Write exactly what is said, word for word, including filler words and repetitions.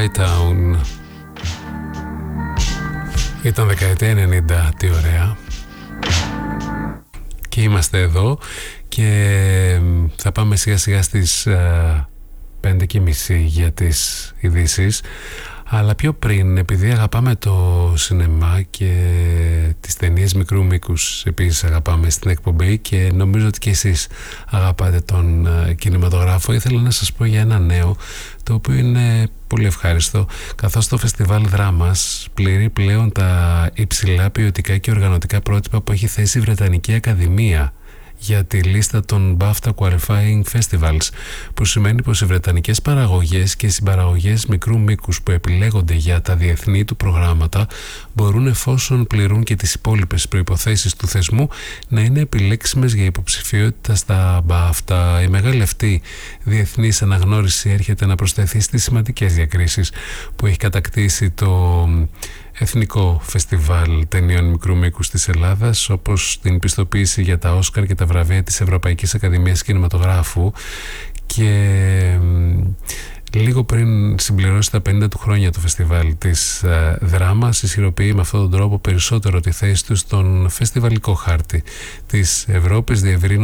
Hightown. Ήταν δεκαετία ενενήντα, τι ωραία. Και είμαστε εδώ και θα πάμε σιγά σιγά στις uh, πέντε και μισή για τις ειδήσεις. Αλλά πιο πριν, επειδή αγαπάμε το σινεμά και τις ταινίες μικρού μήκους επίσης αγαπάμε στην εκπομπή και νομίζω ότι και εσείς αγαπάτε τον uh, κινηματογράφο, ήθελα να σας πω για ένα νέο το οποίο είναι πολύ ευχάριστο, καθώς το φεστιβάλ δράμας πληρεί πλέον τα υψηλά ποιοτικά και οργανωτικά πρότυπα που έχει θέσει η Βρετανική Ακαδημία για τη λίστα των BAFTA Qualifying Festivals, που σημαίνει πως οι βρετανικές παραγωγές και συμπαραγωγές μικρού μήκους που επιλέγονται για τα διεθνή του προγράμματα μπορούν, εφόσον πληρούν και τις υπόλοιπες προϋποθέσεις του θεσμού, να είναι επιλέξιμες για υποψηφιότητα στα BAFTA. Η μεγάλη αυτή διεθνής αναγνώριση έρχεται να προσθεθεί στις σημαντικές διακρίσεις που έχει κατακτήσει το Εθνικό Φεστιβάλ Ταινιών Μικρού Μήκους της Ελλάδας, όπως την πιστοποίηση για τα Όσκαρ και τα βραβεία της Ευρωπαϊκής Ακαδημίας Κινηματογράφου, και λίγο πριν συμπληρώσει τα πενήντα του χρόνια το φεστιβάλ της ε, δράμας, ισχυροποιεί με αυτόν τον τρόπο περισσότερο τη θέση του στον φεστιβαλικό χάρτη της Ευρώπης, διευρύνοντας